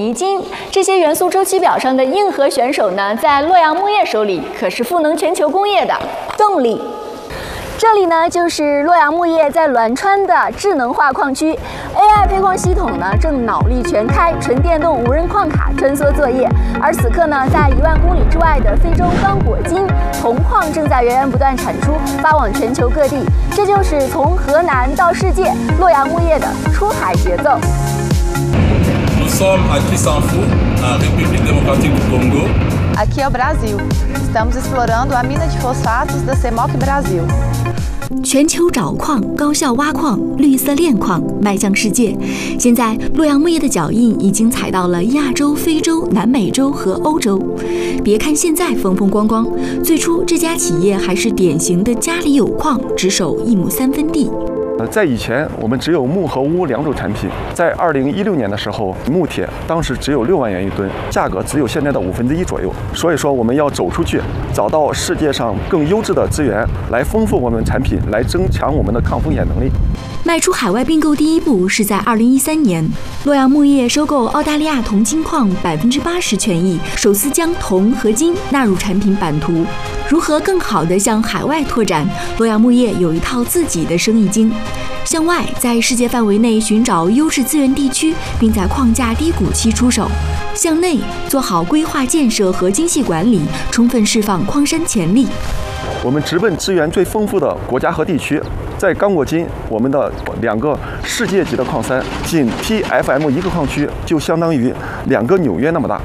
尼金，这些元素周期表上的硬核选手呢，在洛阳钼业手里可是赋能全球工业的动力。这里呢，就是洛阳钼业在栾川的智能化矿区 ，AI 配矿系统呢正脑力全开，纯电动无人矿卡穿梭作业。而此刻呢，在1万公里之外的非洲刚果金，铜矿正在源源不断产出，发往全球各地。这就是从河南到世界，洛阳钼业的出海节奏。 Nous sommes à Kisanfu, na République Démocratique do Congo. Aqui é o Brasil. Estamos explorando a mina de fosfatos da CEMOC Brasil. 全球找矿、高效挖矿、绿色炼矿，迈向世界。现在，洛阳钼业的脚印已经踩到了亚洲、非洲、南美洲和欧洲。别看现在风风光光，最初这家企业还是典型的家里有矿，只守1亩3分地。 在以前，我们只有钼和钨2种产品。在2016年的时候，钼铁当时只有6万元一吨，价格只有现在的1/5左右。所以说，我们要走出去，找到世界上更优质的资源，来丰富我们产品，来增强我们的抗风险能力。 迈出海外并购第一步是在2013年，洛阳钼业收购澳大利亚铜金矿80%权益，首次将铜和金纳入产品版图。如何更好地向海外拓展？洛阳钼业有一套自己的生意经。向外，在世界范围内寻找优质资源地区，并在矿价低谷期出手；向内，做好规划建设和精细管理，充分释放矿山潜力。 我们直奔资源最丰富的国家和地区。在刚果金，我们的2个世界级的矿山，仅 TFM 1个矿区就相当于2个纽约那么大。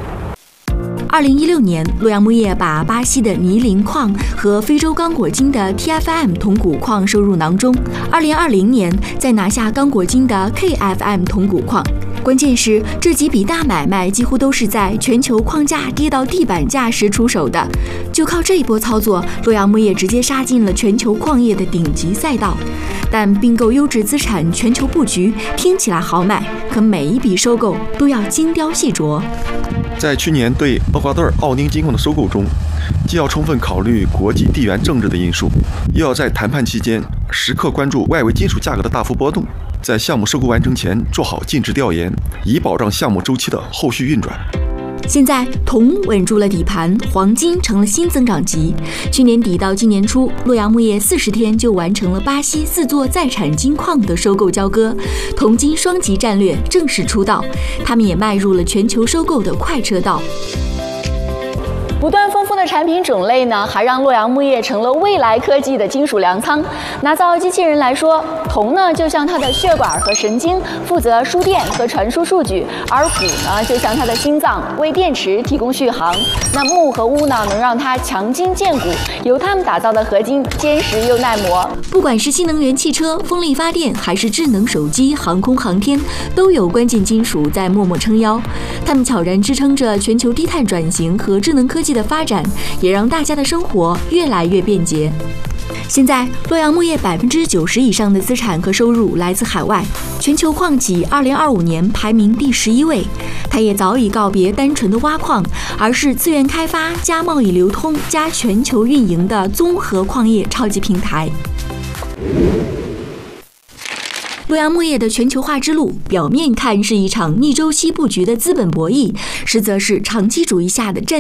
2016年，洛阳钼业把巴西的尼林矿和非洲刚果金的 TFM 铜钴矿收入囊中。2020年，再拿下刚果金的 KFM 铜钴矿。关键是这几笔大买卖几乎都是在全球矿价跌到地板价时出手的。就靠这一波操作，洛阳钼业直接杀进了全球矿业的顶级赛道。但并购优质资产全球布局听起来好买，可每一笔收购都要精雕细琢。 在去年对厄瓜多尔奥丁金矿的收购中，既要充分考虑国际地缘政治的因素，又要在谈判期间时刻关注外围金属价格的大幅波动，在项目收购完成前做好尽职调研，以保障项目周期的后续运转。 现在铜稳住了底盘，黄金成了新增长极。去年底到今年初，洛阳钼业40天就完成了巴西4座在产金矿的收购交割，铜金双极战略正式出道，他们也迈入了全球收购的快车道。 不断丰富的产品种类呢，还让洛阳钼业成了未来科技的金属粮仓。拿造机器人来说，铜呢就像它的血管和神经，负责输电和传输数据；而钴呢就像它的心脏，为电池提供续航。那钼和钨呢，能让它强筋健骨，由它们打造的合金坚实又耐磨。 不管是新能源汽车、风力发电，还是智能手机、航空航天，都有关键金属在默默撑腰。它们悄然支撑着全球低碳转型和智能科技的发展，也让大家的生活越来越便捷。现在，洛阳钼业90%以上的资产和收入来自海外，全球矿企2025年排名第11位。它也早已告别单纯的挖矿，而是资源开发加贸易流通加全球运营的综合矿业超级平台。洛阳钼业的全球化之路，表面看是一场逆周期布局的资本博弈，实则是长期主义下的战